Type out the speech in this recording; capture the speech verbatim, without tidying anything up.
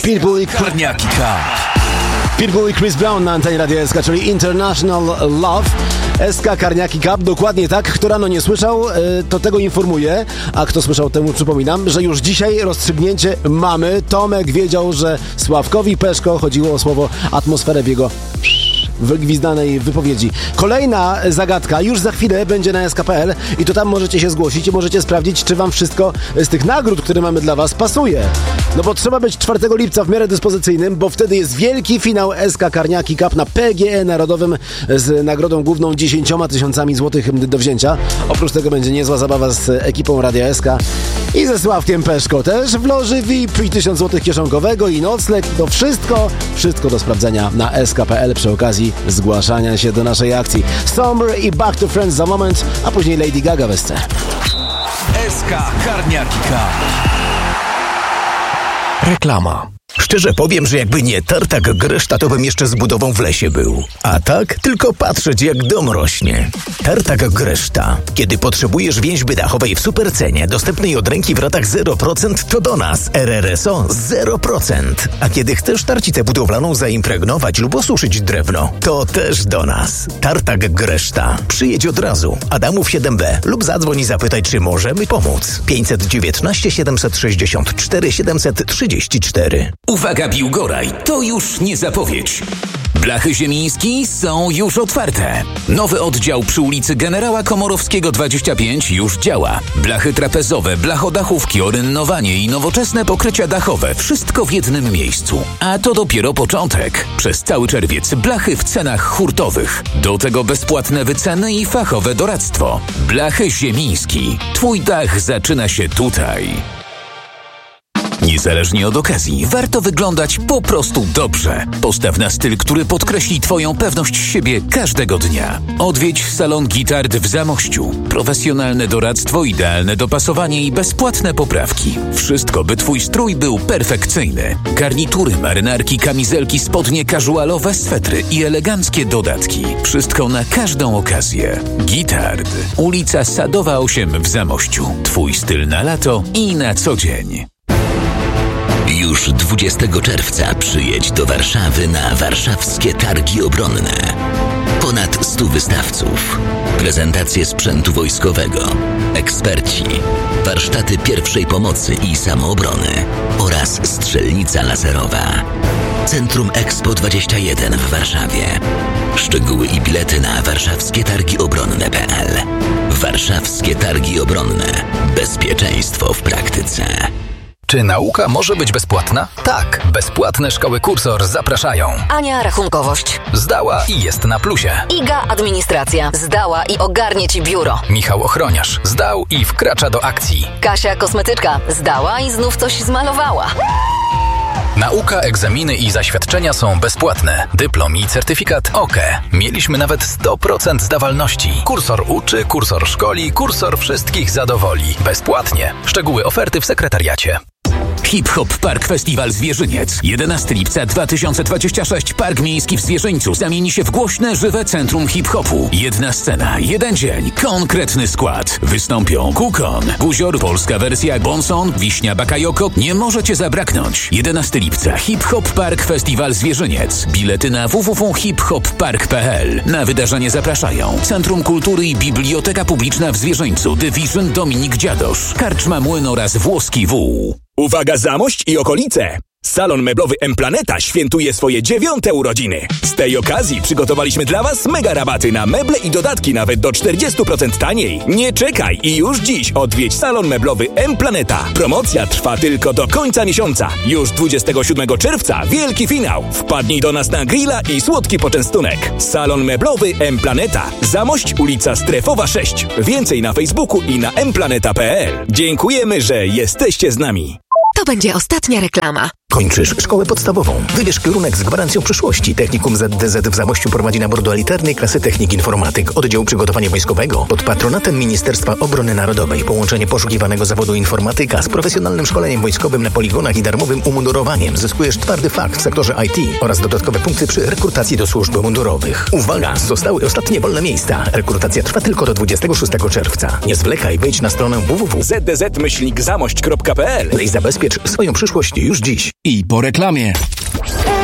Pitbull i Karniaki Cup. Pitbull i Chris Brown na antenie Radia S K, czyli International Love. S K Karniaki Cup, dokładnie tak. Kto rano nie słyszał, to tego informuję, a kto słyszał, temu przypominam, że już dzisiaj rozstrzygnięcie mamy. Tomek wiedział, że Sławkowi Peszko chodziło o słowo atmosferę w jego wygwizdanej wypowiedzi. Kolejna zagadka już za chwilę będzie na S K kropka P L i to tam możecie się zgłosić i możecie sprawdzić, czy wam wszystko z tych nagród, które mamy dla was, pasuje. No bo trzeba być czwartego lipca w miarę dyspozycyjnym, bo wtedy jest wielki finał S K Karniaki Cup na P G E Narodowym z nagrodą główną dziesięcioma tysiącami złotych do wzięcia. Oprócz tego będzie niezła zabawa z ekipą Radia S K i ze Sławkiem Peszko też w loży V I P i tysiąc złotych kieszonkowego i nocleg. To wszystko, wszystko do sprawdzenia na S K kropka P L przy okazji zgłaszania się do naszej akcji. Summer i Back to Friends za moment, a później Lady Gaga w S C. S K Karniaki Cup. Reklama. Szczerze powiem, że jakby nie tartak Greszta, to bym jeszcze z budową w lesie był. A tak tylko patrzeć, jak dom rośnie. Tartak Greszta. Kiedy potrzebujesz więźby dachowej w supercenie, dostępnej od ręki w ratach zero procent, to do nas. R R S O zero procent. A kiedy chcesz tarcicę budowlaną zaimpregnować lub osuszyć drewno, to też do nas. Tartak Greszta. Przyjedź od razu. Adamów siedem B lub zadzwoń i zapytaj, czy możemy pomóc. pięćset dziewiętnaście siedemset sześćdziesiąt cztery siedemset trzydzieści cztery. Uwaga, Biłgoraj, to już nie zapowiedź. Blachy Ziemiński są już otwarte. Nowy oddział przy ulicy Generała Komorowskiego dwadzieścia pięć już działa. Blachy trapezowe, blachodachówki, orynnowanie i nowoczesne pokrycia dachowe. Wszystko w jednym miejscu. A to dopiero początek. Przez cały czerwiec blachy w cenach hurtowych. Do tego bezpłatne wyceny i fachowe doradztwo. Blachy Ziemiński. Twój dach zaczyna się tutaj. Niezależnie od okazji, warto wyglądać po prostu dobrze. Postaw na styl, który podkreśli twoją pewność siebie każdego dnia. Odwiedź salon Gitard w Zamościu. Profesjonalne doradztwo, idealne dopasowanie i bezpłatne poprawki. Wszystko, by twój strój był perfekcyjny. Garnitury, marynarki, kamizelki, spodnie casualowe, swetry i eleganckie dodatki. Wszystko na każdą okazję. Gitard. Ulica Sadowa osiem w Zamościu. Twój styl na lato i na co dzień. Już dwudziestego czerwca przyjedź do Warszawy na warszawskie targi obronne. Ponad stu wystawców, prezentacje sprzętu wojskowego, eksperci, warsztaty pierwszej pomocy i samoobrony oraz strzelnica laserowa. Centrum Expo dwadzieścia jeden w Warszawie. Szczegóły i bilety na warszawskie targi obronne kropka P L. Warszawskie targi obronne. Bezpieczeństwo w praktyce. Czy nauka może być bezpłatna? Tak, bezpłatne szkoły Kursor zapraszają. Ania rachunkowość. Zdała i jest na plusie. Iga administracja. Zdała i ogarnie ci biuro. Michał ochroniarz. Zdał i wkracza do akcji. Kasia kosmetyczka. Zdała i znów coś zmalowała. Nauka, egzaminy i zaświadczenia są bezpłatne. Dyplom i certyfikat OK. Mieliśmy nawet sto procent zdawalności. Kursor uczy, kursor szkoli, kursor wszystkich zadowoli. Bezpłatnie. Szczegóły oferty w sekretariacie. Hip Hop Park Festiwal Zwierzyniec. jedenastego lipca dwa tysiące dwudziestego szóstego. Park Miejski w Zwierzyńcu zamieni się w głośne, żywe centrum hip-hopu. Jedna scena, jeden dzień, konkretny skład. Wystąpią Kukon, Buzior, polska wersja Bonson, Wiśnia Bakayoko. Nie możecie zabraknąć. jedenastego lipca Hip Hop Park Festiwal Zwierzyniec. Bilety na w w w kropka hip hop park kropka p l. Na wydarzenie zapraszają Centrum Kultury i Biblioteka Publiczna w Zwierzyńcu, Division Dominik Dziadosz, Karczma Młyn oraz Włoski Wół. Uwaga, Zamość i okolice! Salon meblowy M-Planeta świętuje swoje dziewiąte urodziny. Z tej okazji przygotowaliśmy dla Was mega rabaty na meble i dodatki nawet do czterdzieści procent taniej. Nie czekaj i już dziś odwiedź salon meblowy M-Planeta. Promocja trwa tylko do końca miesiąca. Już dwudziestego siódmego czerwca wielki finał. Wpadnij do nas na grilla i słodki poczęstunek. Salon meblowy M-Planeta. Zamość, ulica Strefowa sześć. Więcej na Facebooku i na m planeta kropka p l. Dziękujemy, że jesteście z nami. To będzie ostatnia reklama. Kończysz szkołę podstawową. Wybierz kierunek z gwarancją przyszłości. Technikum Z D Z w Zamościu prowadzi nabór do elitarnej klasy technik informatyk. Oddział przygotowania wojskowego pod patronatem Ministerstwa Obrony Narodowej. Połączenie poszukiwanego zawodu informatyka z profesjonalnym szkoleniem wojskowym na poligonach i darmowym umundurowaniem. Zyskujesz twardy fach w sektorze I T oraz dodatkowe punkty przy rekrutacji do służb mundurowych. Uwaga! Zostały ostatnie wolne miejsca. Rekrutacja trwa tylko do dwudziestego szóstego czerwca. Nie zwlekaj, wejdź na stronę w w w kropka z d z myślnik zamość kropka p l i zabezpiecz swoją przyszłość już dziś. I po reklamie.